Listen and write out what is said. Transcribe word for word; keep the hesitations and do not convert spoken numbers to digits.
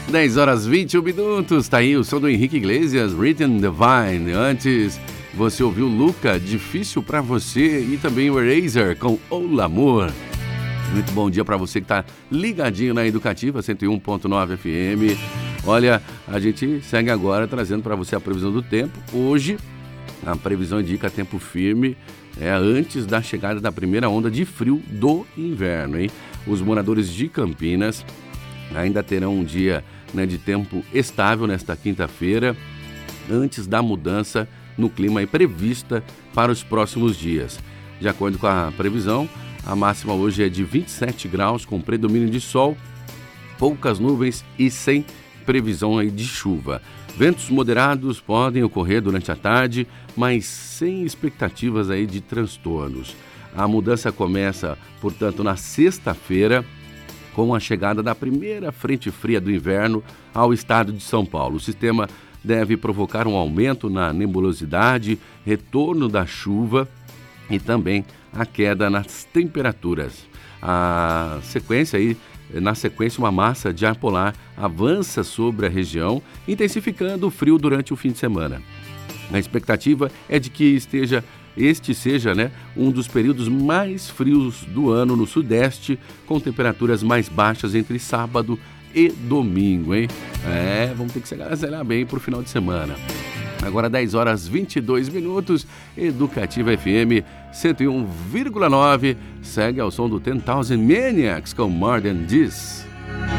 dez horas e vinte e um minutos, tá aí o som do Henrique Iglesias, Written Divine. Antes, você ouviu Luca, Difícil Pra Você, e também o Eraser com O L'Amour. Muito bom dia para você que tá ligadinho na Educativa cento e um ponto nove F M. Olha, a gente segue agora trazendo para você a previsão do tempo. Hoje, a previsão indica tempo firme, é antes da chegada da primeira onda de frio do inverno, hein? Os moradores de Campinas ainda terão um dia, né, de tempo estável nesta quinta-feira, antes da mudança no clima aí prevista para os próximos dias. De acordo com a previsão, a máxima hoje é de vinte e sete graus, com predomínio de sol, poucas nuvens e sem previsão aí de chuva. Ventos moderados podem ocorrer durante a tarde, mas sem expectativas aí de transtornos. A mudança começa, portanto, na sexta-feira, com a chegada da primeira frente fria do inverno ao estado de São Paulo. O sistema deve provocar um aumento na nebulosidade, retorno da chuva e também a queda nas temperaturas. A sequência aí, na sequência, uma massa de ar polar avança sobre a região, intensificando o frio durante o fim de semana. A expectativa é de que esteja, este seja, né, um dos períodos mais frios do ano no Sudeste, com temperaturas mais baixas entre sábado e domingo, hein? É, vamos ter que se agasalhar bem para o final de semana. Agora dez horas e vinte e dois minutos, Educativa F M cento e um vírgula nove, segue ao som do ten thousand Maniacs com More Than This.